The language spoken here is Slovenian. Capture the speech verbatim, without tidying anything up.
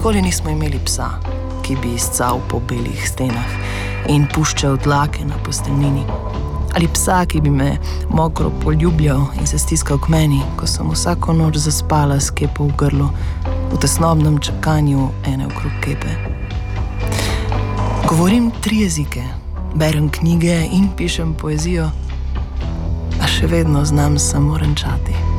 Nikoli nismo imeli psa, ki bi izcal po belih stenah in puščal dlake na posteljnini. Ali psa, ki bi me mokro poljubljal in se stiskal k meni, ko sem vsako noč zaspala s kepo v grlu, v tesnobnem čakanju ene okrog kepe. Govorim tri jezike, berem knjige in pišem poezijo, a še vedno znam samo renčati.